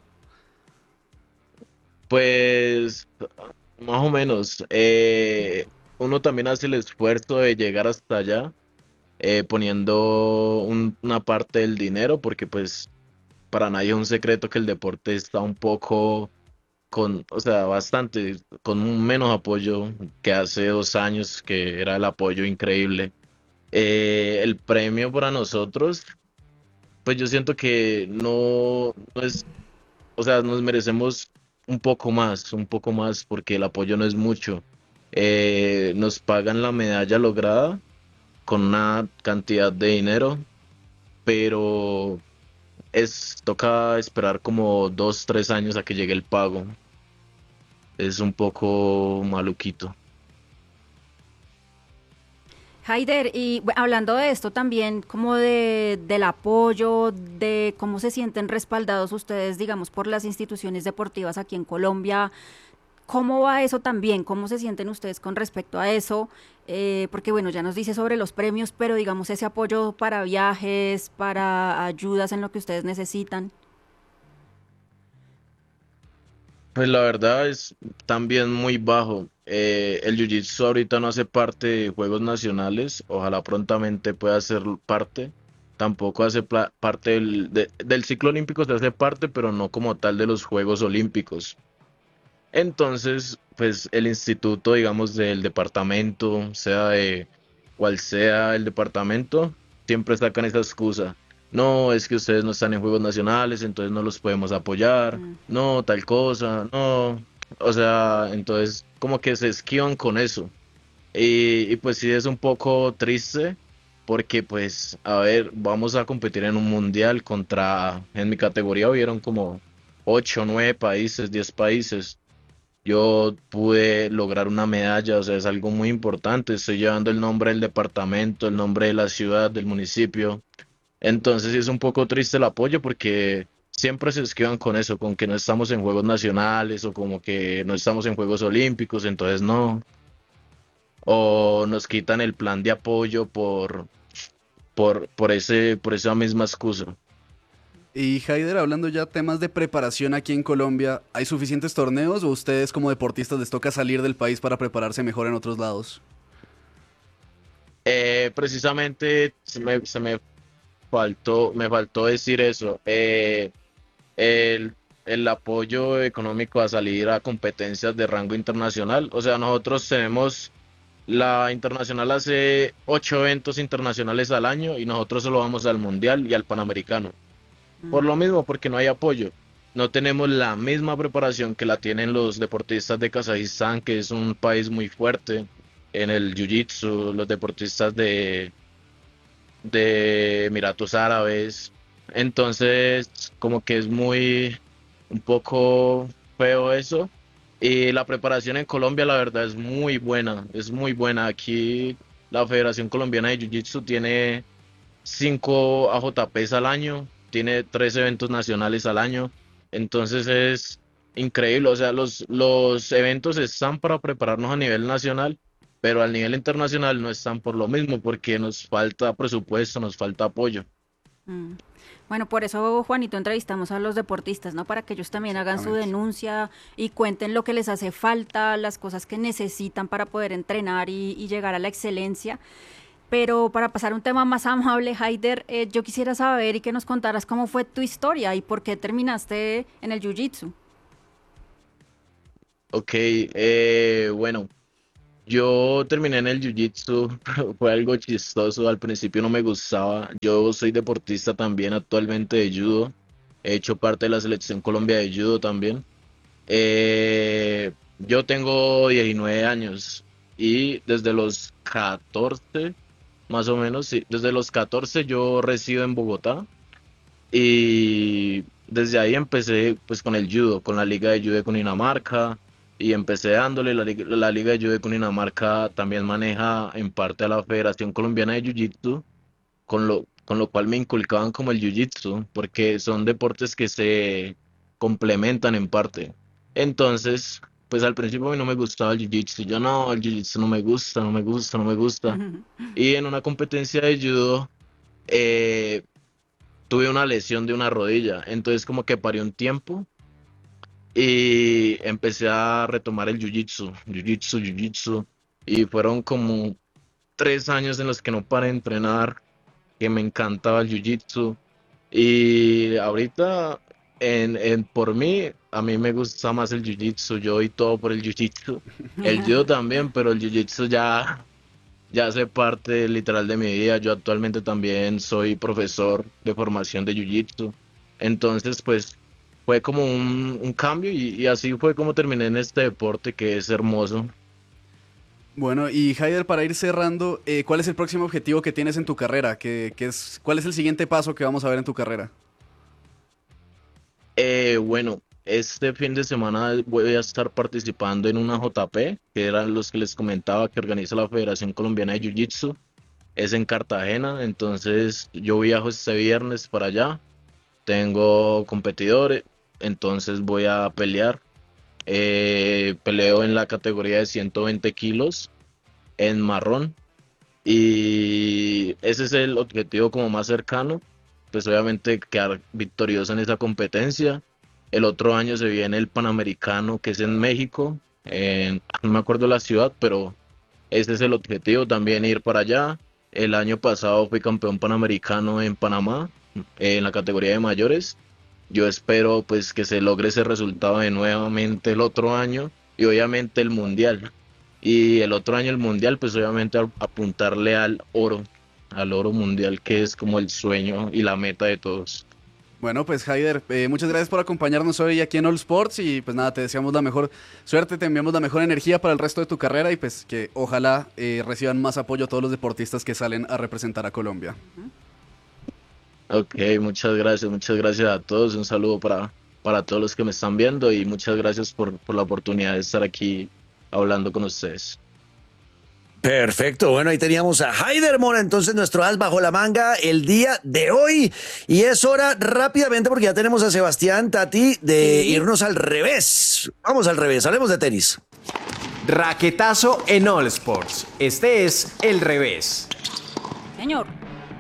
Pues más o menos, eh, uno también hace el esfuerzo de llegar hasta allá, eh, poniendo un- una parte del dinero, porque pues para nadie es un secreto que el deporte está un poco con, o sea, bastante, con un menos apoyo que hace dos años, que era el apoyo increíble. Eh, el premio para nosotros, pues yo siento que no, no es, o sea, nos merecemos un poco más, un poco más, porque el apoyo no es mucho. Eh, nos pagan la medalla lograda con una cantidad de dinero, pero es, toca esperar como dos, tres años a que llegue el pago. Es un poco maluquito. Haider, y bu- hablando de esto también, como de, del apoyo, de cómo se sienten respaldados ustedes, digamos, por las instituciones deportivas aquí en Colombia, ¿cómo va eso también? ¿Cómo se sienten ustedes con respecto a eso? Eh, porque bueno, ya nos dice sobre los premios, pero digamos ese apoyo para viajes, para ayudas en lo que ustedes necesitan. Pues la verdad es también muy bajo. Eh, el Jiu-Jitsu ahorita no hace parte de Juegos Nacionales, ojalá prontamente pueda ser parte. Tampoco hace pla- parte del, de- del ciclo olímpico, se hace parte, pero no como tal de los Juegos Olímpicos. Entonces, pues el instituto, digamos, del departamento, sea de cual sea el departamento, siempre sacan esa excusa. No, es que ustedes no están en Juegos Nacionales, entonces no los podemos apoyar. Mm. No, tal cosa, no. O sea, entonces como que se esquivan con eso. Y, y pues sí es un poco triste porque pues, a ver, vamos a competir en un mundial contra, en mi categoría hubieron como ocho, nueve países, diez países. Yo pude lograr una medalla, o sea, es algo muy importante. Estoy llevando el nombre del departamento, el nombre de la ciudad, del municipio. Entonces sí es un poco triste el apoyo porque siempre se esquivan con eso, con que no estamos en Juegos Nacionales o como que no estamos en Juegos Olímpicos, entonces no. O nos quitan el plan de apoyo por, por, por ese, por esa misma excusa. Y Haider, hablando ya temas de preparación aquí en Colombia, ¿hay suficientes torneos o ustedes como deportistas les toca salir del país para prepararse mejor en otros lados? Eh, precisamente se me, se me faltó, me faltó decir eso. Eh, el, el apoyo económico a salir a competencias de rango internacional. O sea, nosotros tenemos, la internacional hace ocho eventos internacionales al año y nosotros solo vamos al mundial y al panamericano. Por lo mismo, porque no hay apoyo. No tenemos la misma preparación que la tienen los deportistas de Kazajistán, que es un país muy fuerte en el jiu-jitsu, los deportistas de, de Emiratos Árabes. Entonces, como que es muy, un poco feo eso. Y la preparación en Colombia, la verdad, es muy buena, es muy buena. Aquí la Federación Colombiana de Jiu-Jitsu tiene cinco A J Ps al año, tiene tres eventos nacionales al año, entonces es increíble, o sea, los, los eventos están para prepararnos a nivel nacional, pero al nivel internacional no están por lo mismo, porque nos falta presupuesto, nos falta apoyo. Mm. Bueno, por eso, Juanito, entrevistamos a los deportistas, ¿no? Para que ellos también hagan su denuncia y cuenten lo que les hace falta, las cosas que necesitan para poder entrenar y, y llegar a la excelencia. Pero para pasar a un tema más amable, Haider, eh, yo quisiera saber y que nos contaras cómo fue tu historia y por qué terminaste en el Jiu-Jitsu. Ok, eh, bueno, yo terminé en el Jiu-Jitsu, fue algo chistoso, al principio no me gustaba. Yo soy deportista también actualmente de judo, he hecho parte de la selección Colombia de judo también. Eh, yo tengo diecinueve años y desde los catorce, más o menos, sí, desde los catorce yo resido en Bogotá y desde ahí empecé pues con el judo, con la Liga de Judo de Cundinamarca y empecé dándole, la, lig- la Liga de Judo de Cundinamarca también maneja en parte a la Federación Colombiana de Jiu-Jitsu, con lo, con lo cual me inculcaban como el Jiu-Jitsu, porque son deportes que se complementan en parte. Entonces, pues al principio a mí no me gustaba el Jiu-Jitsu, yo no, el Jiu-Jitsu no me gusta, no me gusta, no me gusta. Y en una competencia de judo, eh, tuve una lesión de una rodilla, entonces como que paré un tiempo y empecé a retomar el jiu-jitsu, jiu-jitsu, jiu-jitsu, y fueron como tres años en los que no paré de entrenar, que me encantaba el jiu-jitsu, y ahorita, en, en, por mí, a mí me gusta más el jiu-jitsu, yo doy todo por el jiu-jitsu, el judo también, pero el jiu-jitsu ya, ya hace parte literal de mi vida. Yo actualmente también soy profesor de formación de Jiu-Jitsu. Entonces, pues fue como un, un cambio y, y así fue como terminé en este deporte que es hermoso. Bueno, y Haider, para ir cerrando, eh, ¿cuál es el próximo objetivo que tienes en tu carrera? ¿Qué, qué es, ¿Cuál es el siguiente paso que vamos a ver en tu carrera? Eh, bueno, este fin de semana voy a estar participando en una J P, que eran los que les comentaba que organiza la Federación Colombiana de Jiu-Jitsu. Es en Cartagena, entonces yo viajo este viernes para allá. Tengo competidores, entonces voy a pelear. Eh, peleo en la categoría de ciento veinte kilos en marrón y ese es el objetivo como más cercano, pues obviamente quedar victorioso en esa competencia. El otro año se viene el Panamericano, que es en México, en- no me acuerdo la ciudad, pero ese es el objetivo, también ir para allá. El año pasado fui campeón panamericano en Panamá, eh, en la categoría de mayores. Yo espero pues que se logre ese resultado de nuevamente el otro año y obviamente el mundial. Y el otro año el mundial, pues obviamente a- apuntarle al oro, al oro mundial, que es como el sueño y la meta de todos. Bueno, pues Haider, eh, muchas gracias por acompañarnos hoy aquí en All Sports y pues nada, te deseamos la mejor suerte, te enviamos la mejor energía para el resto de tu carrera y pues que ojalá eh, reciban más apoyo todos los deportistas que salen a representar a Colombia. Ok, muchas gracias, muchas gracias a todos. Un saludo para, para todos los que me están viendo y muchas gracias por, por la oportunidad de estar aquí hablando con ustedes. Perfecto, bueno, ahí teníamos a Haider Mora, entonces nuestro as bajo la manga el día de hoy. Y es hora rápidamente, porque ya tenemos a Sebastián, Tati, de Sí. irnos al revés. Vamos al revés, hablemos de tenis. Raquetazo en All Sports. Este es el revés. Señor.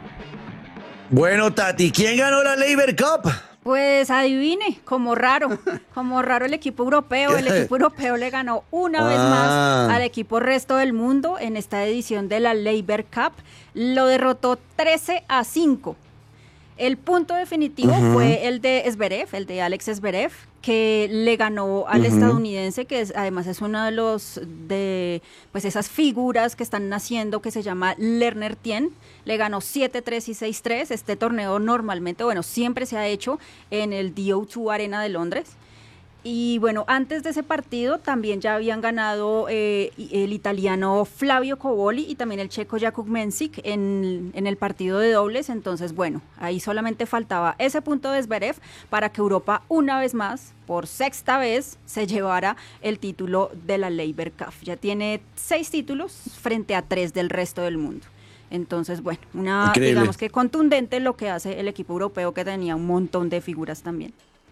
Bueno, Tati, ¿quién ganó la Labor Cup? Pues adivine, como raro, como raro el equipo europeo, el equipo europeo le ganó una vez Ah. más al equipo resto del mundo en esta edición de la Labor Cup, lo derrotó trece a cinco. El punto definitivo fue el de Zverev, el de Alex Zverev, que le ganó al estadounidense, que es, además es uno de los de pues esas figuras que están naciendo, que se llama Lerner Tien. Le ganó siete tres y seis tres. Este torneo normalmente, bueno, siempre se ha hecho en el D O dos Arena de Londres. Y bueno, antes de ese partido también ya habían ganado eh, el italiano Flavio Cobolli y también el checo Jakub Mensik en, en el partido de dobles. Entonces, bueno, ahí solamente faltaba ese punto de Zverev para que Europa una vez más, por sexta vez, se llevara el título de la Labor Cup. Ya tiene seis títulos frente a tres del resto del mundo. Entonces, bueno, una, Increíble. digamos que contundente lo que hace el equipo europeo, que tenía un montón de figuras también.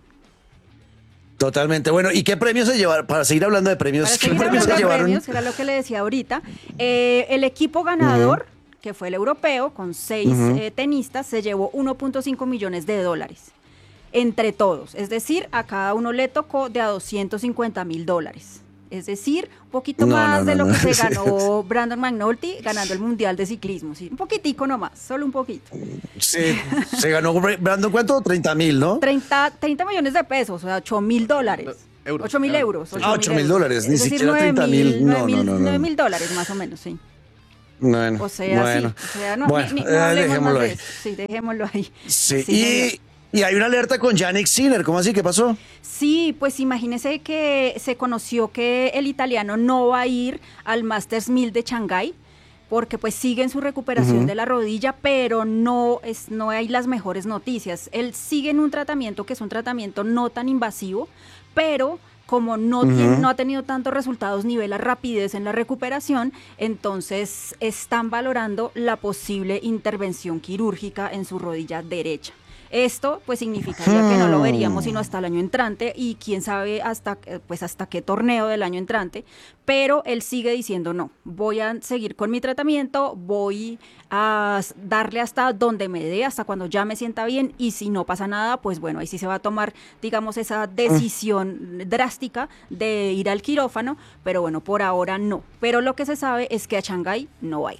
Totalmente. Bueno, ¿y qué premios se llevaron? Para seguir hablando de premios, Para ¿qué seguir premios hablando se de llevaron? premios, era lo que le decía ahorita. Eh, el equipo ganador, que fue el europeo, con seis uh-huh. eh, tenistas, se llevó uno punto cinco millones de dólares entre todos. Es decir, a cada uno le tocó de a doscientos cincuenta mil dólares. Es decir, un poquito no, más no, no, de lo no. que se ganó Brandon McNulty ganando el Mundial de Ciclismo. Sí, un poquitico nomás, solo un poquito. Sí, se ganó Brandon, ¿cuánto? treinta mil, ¿no? treinta, treinta millones de pesos, o sea, ocho mil dólares. Euros. ocho mil euros. Ah, ocho mil dólares, ni siquiera treinta mil. No, no, no. nueve mil dólares más o menos, sí. Bueno, o sea, bueno. sí. O sea, no, bueno, ni, ni, no eh, dejémoslo ahí. Sí, dejémoslo ahí. Sí, sí y, y hay una alerta con Jannik Sinner, ¿cómo así? ¿Qué pasó? Sí, pues imagínese que se conoció que el italiano no va a ir al Masters mil de Shanghái, porque pues sigue en su recuperación uh-huh. de la rodilla, pero no, es, no hay las mejores noticias. Él sigue en un tratamiento que es un tratamiento no tan invasivo, pero como no, uh-huh. tiene, no ha tenido tantos resultados ni ve la rapidez en la recuperación, entonces están valorando la posible intervención quirúrgica en su rodilla derecha. Esto pues significaría hmm. que no lo veríamos sino hasta el año entrante y quién sabe hasta, pues, hasta qué torneo del año entrante, pero él sigue diciendo no, voy a seguir con mi tratamiento, voy a darle hasta donde me dé, hasta cuando ya me sienta bien, y si no pasa nada, pues bueno, ahí sí se va a tomar, digamos, esa decisión mm. drástica de ir al quirófano, pero bueno, por ahora no. Pero lo que se sabe es que a Shanghái no va a ir.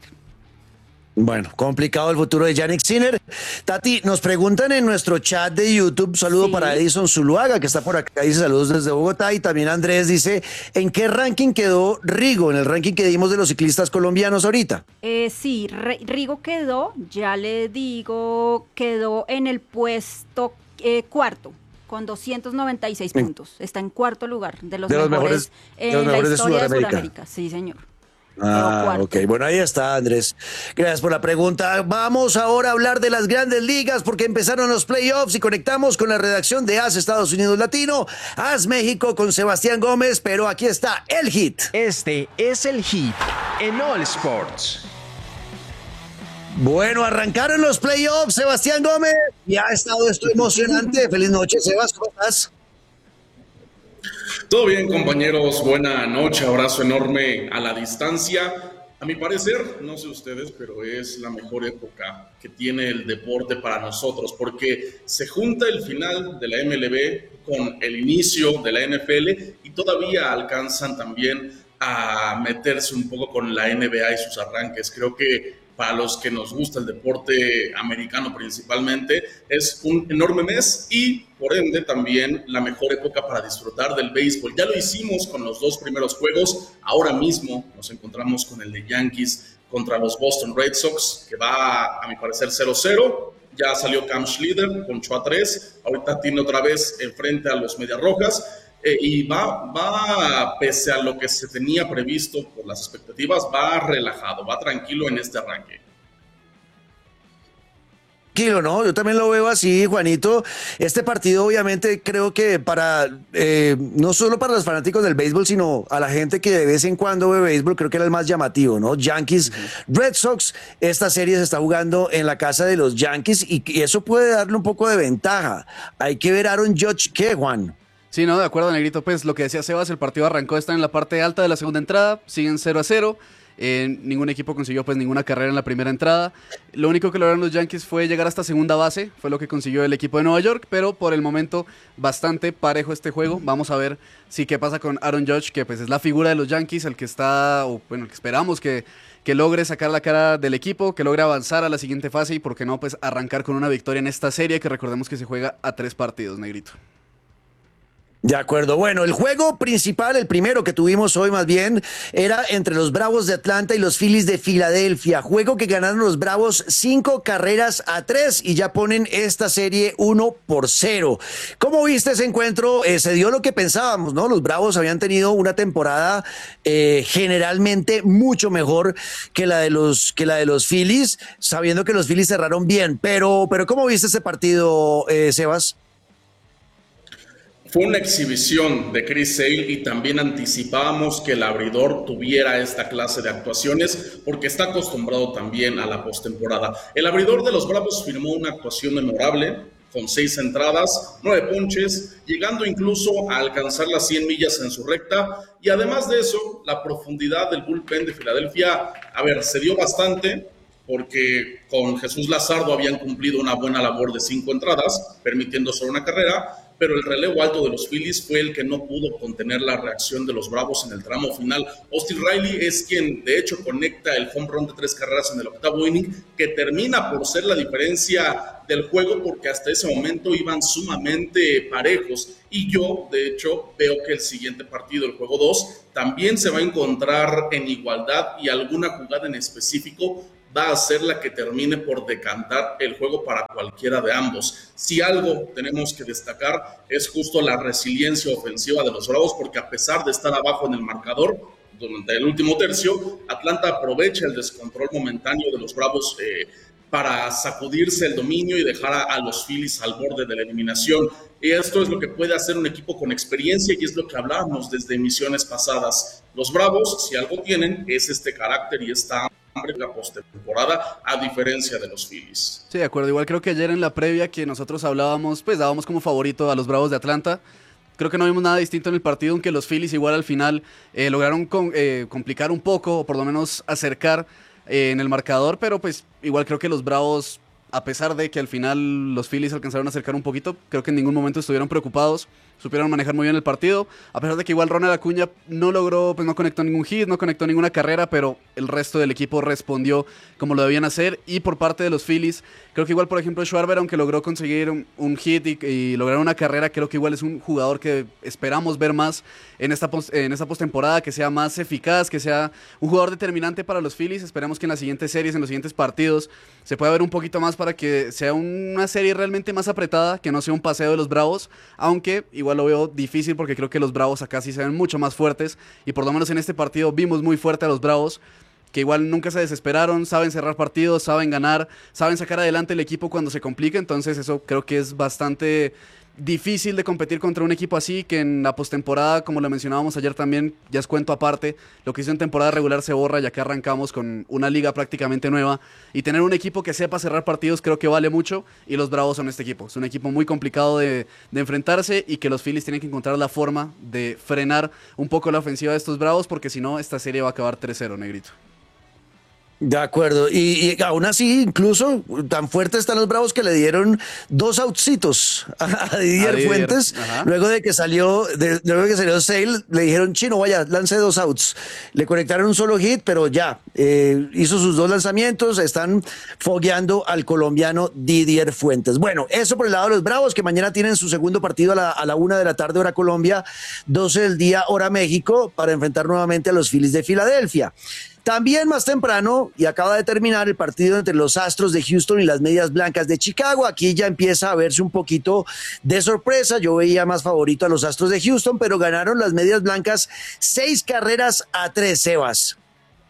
Bueno, complicado el futuro de Jannik Sinner. Tati, nos preguntan en nuestro chat de YouTube, saludo sí. para Edison Zuluaga, que está por acá, dice saludos desde Bogotá, y también Andrés dice, ¿en qué ranking quedó Rigo, en el ranking que dimos de los ciclistas colombianos ahorita? Eh, sí, Rigo quedó, ya le digo, quedó en el puesto eh, cuarto, con doscientos noventa y seis sí. puntos. Está en cuarto lugar de los, de los mejores, mejores en de los la mejores historia de Sudamérica. de Sudamérica. Sí, señor. Ah, ok, bueno, ahí está, Andrés. Gracias por la pregunta. Vamos ahora a hablar de las grandes ligas porque empezaron los playoffs y conectamos con la redacción de A S Estados Unidos Latino, A S México con Sebastián Gómez, pero aquí está el hit. Este es el hit en All Sports. Bueno, arrancaron los playoffs, Sebastián Gómez, y ha estado esto emocionante. Feliz noche, Sebas, ¿cómo estás? Todo bien, compañeros, buena noche, abrazo enorme a la distancia. A mi parecer, no sé ustedes, pero es la mejor época que tiene el deporte para nosotros, porque se junta el final de la M L B con el inicio de la N F L y todavía alcanzan también a meterse un poco con la N B A y sus arranques. Creo que para los que nos gusta el deporte americano principalmente, es un enorme mes y por ende también la mejor época para disfrutar del béisbol. Ya lo hicimos con los dos primeros juegos, ahora mismo nos encontramos con el de Yankees contra los Boston Red Sox, que va a mi parecer cero cero, ya salió Cam Schlieder con ocho a tres, ahorita tiene otra vez enfrente a los Medias Rojas, Eh, y va, va, pese a lo que se tenía previsto por las expectativas, va relajado, va tranquilo en este arranque. Tranquilo, ¿no? Yo también lo veo así, Juanito. Este partido obviamente creo que para, eh, no solo para los fanáticos del béisbol, sino a la gente que de vez en cuando ve béisbol, creo que era el más llamativo, ¿no? Yankees, uh-huh. Red Sox, esta serie se está jugando en la casa de los Yankees y, y eso puede darle un poco de ventaja. Hay que ver a Aaron Judge, ¿qué, Juan? Sí, no, de acuerdo, Negrito, pues lo que decía Sebas, el partido arrancó, está en la parte alta de la segunda entrada, siguen cero a cero, eh, ningún equipo consiguió pues ninguna carrera en la primera entrada, lo único que lograron los Yankees fue llegar hasta segunda base, fue lo que consiguió el equipo de Nueva York, pero por el momento bastante parejo este juego. Vamos a ver si qué pasa con Aaron Judge, que pues es la figura de los Yankees, el que está, o bueno, el que esperamos que, que logre sacar la cara del equipo, que logre avanzar a la siguiente fase y por qué no pues arrancar con una victoria en esta serie que recordemos que se juega a tres partidos, Negrito. De acuerdo. Bueno, el juego principal, el primero que tuvimos hoy más bien, era entre los Bravos de Atlanta y los Phillies de Filadelfia. Juego que ganaron los Bravos cinco carreras a tres y ya ponen esta serie uno por cero. ¿Cómo viste ese encuentro? Eh, se dio lo que pensábamos, ¿no? Los Bravos habían tenido una temporada eh, generalmente mucho mejor que la de los que la de los Phillies, sabiendo que los Phillies cerraron bien. Pero, pero ¿cómo viste ese partido, eh, Sebas? Fue una exhibición de Chris Sale y también anticipábamos que el abridor tuviera esta clase de actuaciones porque está acostumbrado también a la postemporada. El abridor de los Bravos firmó una actuación memorable con seis entradas, nueve ponches, llegando incluso a alcanzar las cien millas en su recta y además de eso, la profundidad del bullpen de Filadelfia, a ver, se dio bastante. porque con Jesús Lazardo habían cumplido una buena labor de cinco entradas, permitiendo solo una carrera, pero el relevo alto de los Phillies fue el que no pudo contener la reacción de los Bravos en el tramo final. Austin Riley es quien, de hecho, conecta el home run de tres carreras en el octavo inning, que termina por ser la diferencia del juego, porque hasta ese momento iban sumamente parejos. Y yo, de hecho, veo que el siguiente partido, el juego dos, también se va a encontrar en igualdad y alguna jugada en específico va a ser la que termine por decantar el juego para cualquiera de ambos. Si algo tenemos que destacar es justo la resiliencia ofensiva de los Bravos, porque a pesar de estar abajo en el marcador durante el último tercio, Atlanta aprovecha el descontrol momentáneo de los Bravos eh, para sacudirse el dominio y dejar a, a los Phillies al borde de la eliminación. Y esto es lo que puede hacer un equipo con experiencia y es lo que hablábamos desde emisiones pasadas. Los Bravos, si algo tienen, es este carácter y esta la postemporada, a diferencia de los Phillies. Sí, de acuerdo. Igual creo que ayer en la previa que nosotros hablábamos, pues dábamos como favorito a los Bravos de Atlanta. Creo que no vimos nada distinto en el partido, aunque los Phillies igual al final eh, lograron con, eh, complicar un poco, o por lo menos acercar eh, en el marcador, pero pues igual creo que los Bravos, a pesar de que al final los Phillies alcanzaron a acercar un poquito, creo que en ningún momento estuvieron preocupados, supieron manejar muy bien el partido, a pesar de que igual Ronald Acuña no logró, pues no conectó ningún hit, no conectó ninguna carrera, pero el resto del equipo respondió como lo debían hacer. Y por parte de los Phillies, creo que igual, por ejemplo, Schwarber, aunque logró conseguir un, un hit y, y lograr una carrera, creo que igual es un jugador que esperamos ver más en esta, post, en esta postemporada, que sea más eficaz, que sea un jugador determinante para los Phillies. Esperamos que en las siguientes series, en los siguientes partidos, se pueda ver un poquito más para que sea una serie realmente más apretada, que no sea un paseo de los Bravos, aunque igual lo veo difícil porque creo que los Bravos acá sí se ven mucho más fuertes y por lo menos en este partido vimos muy fuerte a los Bravos, que igual nunca se desesperaron, saben cerrar partidos, saben ganar, saben sacar adelante el equipo cuando se complica. Entonces eso creo que es bastante difícil de competir contra un equipo así, que en la postemporada, como lo mencionábamos ayer también, ya es cuento aparte, lo que hizo en temporada regular se borra, ya que arrancamos con una liga prácticamente nueva, y tener un equipo que sepa cerrar partidos creo que vale mucho, y los Bravos son este equipo, es un equipo muy complicado de, de enfrentarse, y que los Phillies tienen que encontrar la forma de frenar un poco la ofensiva de estos Bravos, porque si no, esta serie va a acabar tres cero, negrito. De acuerdo, y, y aún así, incluso tan fuertes están los Bravos que le dieron dos outsitos a Didier, a Didier. Fuentes. Ajá. Luego de que salió, de, luego de que salió Sale, le dijeron: Chino, vaya, lance dos outs. Le conectaron un solo hit, pero ya, eh, hizo sus dos lanzamientos, están fogueando al colombiano Didier Fuentes. Bueno, eso por el lado de los Bravos, que mañana tienen su segundo partido a la, a la una de la tarde, hora Colombia, doce del día, hora México, para enfrentar nuevamente a los Phillies de Filadelfia. También más temprano, y acaba de terminar el partido entre los Astros de Houston y las Medias Blancas de Chicago. Aquí ya empieza a verse un poquito de sorpresa. Yo veía más favorito a los Astros de Houston, pero ganaron las Medias Blancas seis carreras a tres, Sebas.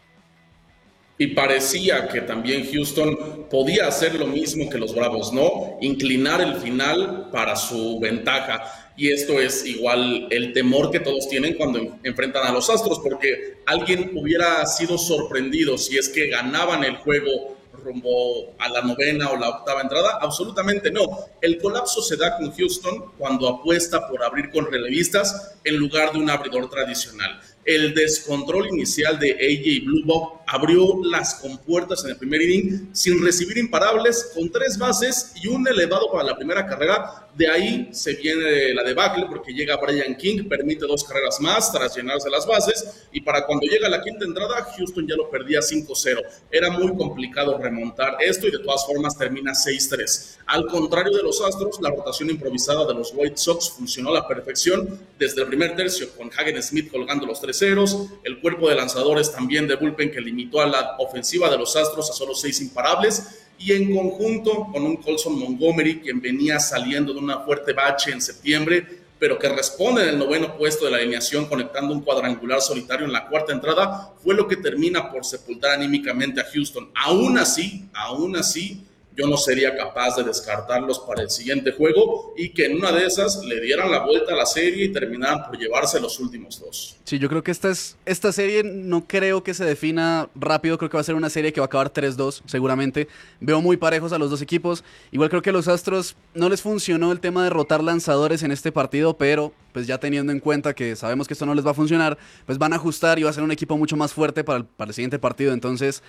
Y parecía que también Houston podía hacer lo mismo que los Bravos, ¿no? Inclinar el final para su ventaja. Y esto es igual el temor que todos tienen cuando enfrentan a los Astros, porque alguien hubiera sido sorprendido si es que ganaban el juego rumbo a la novena o la octava entrada. Absolutamente no. El colapso se da con Houston cuando apuesta por abrir con relevistas en lugar de un abridor tradicional. El descontrol inicial de A J Blue abrió las compuertas en el primer inning sin recibir imparables, con tres bases y un elevado para la primera carrera. De ahí se viene la debacle porque llega Brian King, permite dos carreras más tras llenarse las bases, y para cuando llega la quinta entrada, Houston ya lo perdía cinco cero. Era muy complicado remontar esto y de todas formas termina seis tres. Al contrario de los Astros, la rotación improvisada de los White Sox funcionó a la perfección desde el primer tercio, con Hagen Smith colgando los tres ceros, el cuerpo de lanzadores también de bullpen que limitó a la ofensiva de los Astros a solo seis imparables, y en conjunto con un Colson Montgomery quien venía saliendo de una fuerte bache en septiembre, pero que responde en el noveno puesto de la alineación conectando un cuadrangular solitario en la cuarta entrada, fue lo que termina por sepultar anímicamente a Houston. Aún así, aún así, yo no sería capaz de descartarlos para el siguiente juego y que en una de esas le dieran la vuelta a la serie y terminaran por llevarse los últimos dos. Sí, yo creo que esta, es, esta serie no creo que se defina rápido, creo que va a ser una serie que va a acabar tres dos seguramente. Veo muy parejos a los dos equipos. Igual creo que a los Astros no les funcionó el tema de rotar lanzadores en este partido, pero pues ya teniendo en cuenta que sabemos que esto no les va a funcionar, pues van a ajustar y va a ser un equipo mucho más fuerte para el, para el siguiente partido. Entonces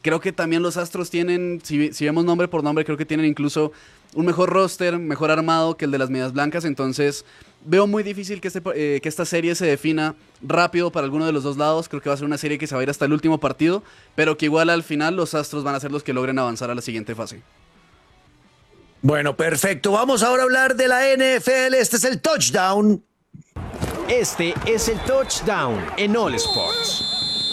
Creo que también los Astros tienen, si, si vemos nombre por nombre, creo que tienen incluso un mejor roster, mejor armado que el de las Medias Blancas. Entonces veo muy difícil que, este, eh, que esta serie se defina rápido para alguno de los dos lados. Creo que va a ser una serie que se va a ir hasta el último partido, pero que igual al final los Astros van a ser los que logren avanzar a la siguiente fase. Bueno, perfecto. Vamos ahora a hablar de la N F L. Este es el touchdown. Este es el touchdown en All Sports.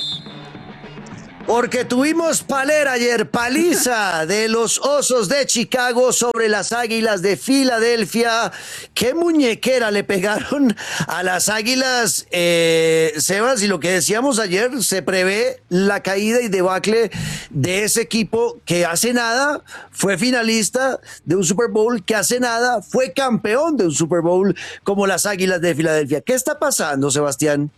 Porque tuvimos palera ayer, paliza de los Osos de Chicago sobre las Águilas de Filadelfia. ¿Qué muñequera le pegaron a las Águilas, eh, Sebas? Y lo que decíamos ayer, se prevé la caída y debacle de ese equipo que hace nada fue finalista de un Super Bowl, que hace nada fue campeón de un Super Bowl como las Águilas de Filadelfia. ¿Qué está pasando, Sebastián?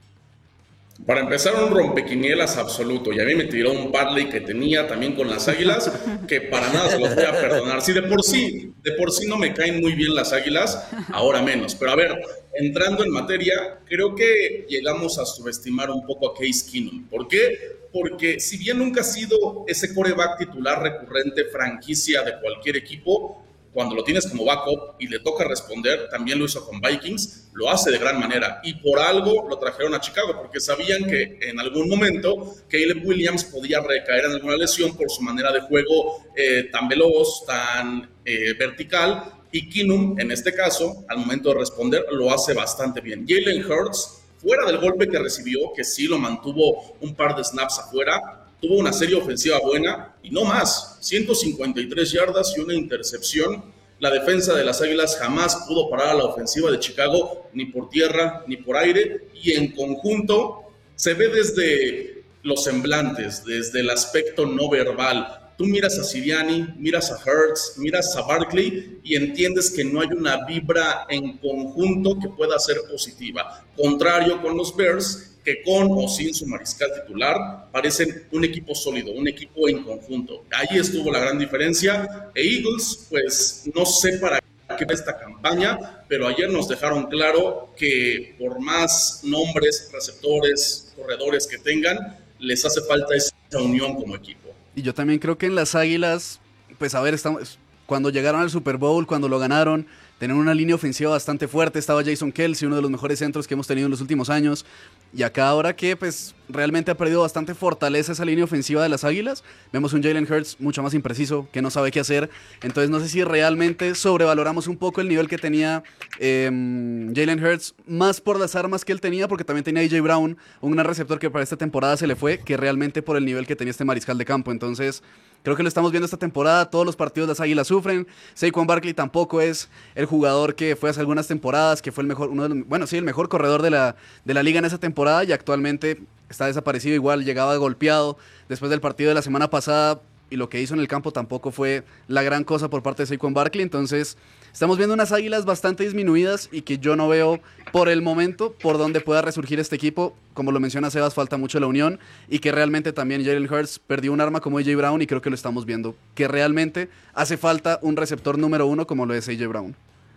Para empezar, un rompequinielas absoluto. Y a mí me tiró un parlay que tenía también con las Águilas, que para nada se los voy a perdonar. Si de por sí, de por sí no me caen muy bien las Águilas, ahora menos. Pero a ver, entrando en materia, creo que llegamos a subestimar un poco a Case Keenum. ¿Por qué? Porque si bien nunca ha sido ese quarterback titular recurrente, franquicia de cualquier equipo, cuando lo tienes como backup y le toca responder, también lo hizo con Vikings, lo hace de gran manera. Y por algo lo trajeron a Chicago, porque sabían que en algún momento Caleb Williams podía recaer en alguna lesión por su manera de juego eh, tan veloz, tan eh, vertical. Y Keenum, en este caso, al momento de responder, lo hace bastante bien. Jalen Hurts, fuera del golpe que recibió, que sí lo mantuvo un par de snaps afuera, tuvo una serie ofensiva buena y no más, ciento cincuenta y tres yardas y una intercepción. La defensa de las Águilas jamás pudo parar a la ofensiva de Chicago, ni por tierra ni por aire, y en conjunto se ve desde los semblantes, desde el aspecto no verbal. Tú miras a Sirianni, miras a Hurts, miras a Barkley y entiendes que no hay una vibra en conjunto que pueda ser positiva. Contrario con los Bears, que con o sin su mariscal titular parecen un equipo sólido, un equipo en conjunto. Ahí estuvo la gran diferencia. E Eagles, pues no sé para qué va esta campaña, pero ayer nos dejaron claro que por más nombres, receptores, corredores que tengan, les hace falta esa unión como equipo. Y yo también creo que en las Águilas, pues a ver, estamos, cuando llegaron al Super Bowl, cuando lo ganaron, tenían una línea ofensiva bastante fuerte, estaba Jason Kelce, uno de los mejores centros que hemos tenido en los últimos años, y acá ahora que pues realmente ha perdido bastante fortaleza esa línea ofensiva de las Águilas, vemos un Jalen Hurts mucho más impreciso, que no sabe qué hacer, entonces no sé si realmente sobrevaloramos un poco el nivel que tenía eh, Jalen Hurts, más por las armas que él tenía, porque también tenía A J Brown, un gran receptor que para esta temporada se le fue, que realmente por el nivel que tenía este mariscal de campo, entonces creo que lo estamos viendo esta temporada, todos los partidos de las Águilas sufren, Saquon Barkley tampoco es el jugador que fue hace algunas temporadas, que fue el mejor, uno de los, bueno sí, el mejor corredor de la, de la liga en esa temporada y actualmente está desaparecido, igual llegaba golpeado después del partido de la semana pasada y lo que hizo en el campo tampoco fue la gran cosa por parte de Saquon Barkley, entonces estamos viendo unas Águilas bastante disminuidas y que yo no veo por el momento por dónde pueda resurgir este equipo. Como lo menciona Sebas, falta mucho la unión y que realmente también Jalen Hurts perdió un arma como A J Brown y creo que lo estamos viendo, que realmente hace falta un receptor número uno como lo es A J Brown.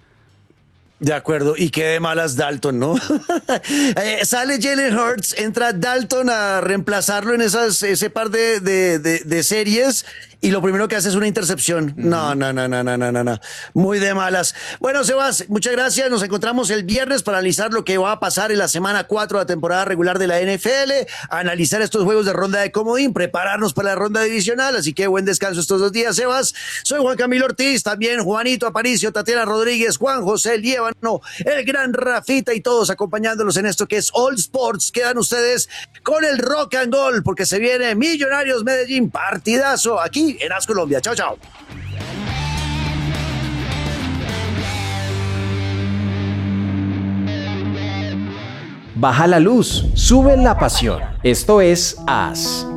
De acuerdo, y qué de malas Dalton, ¿no? eh, sale Jalen Hurts, entra Dalton a reemplazarlo en esas, ese par de, de, de, de series y lo primero que hace es una intercepción. Uh-huh. No, no, no, no, no, no, no, no. Muy de malas. Bueno, Sebas, muchas gracias. Nos encontramos el viernes para analizar lo que va a pasar en la semana cuatro de la temporada regular de la N F L, analizar estos juegos de ronda de comodín, prepararnos para la ronda divisional. Así que buen descanso estos dos días, Sebas. Soy Juan Camilo Ortiz, también Juanito Aparicio, Tatiana Rodríguez, Juan José Liévano, el gran Rafita y todos acompañándolos en esto que es All Sports. Quedan ustedes con el Rock and Gold porque se viene Millonarios Medellín, partidazo aquí en As Colombia. Chao, chao. Baja la luz, sube la pasión. Esto es As.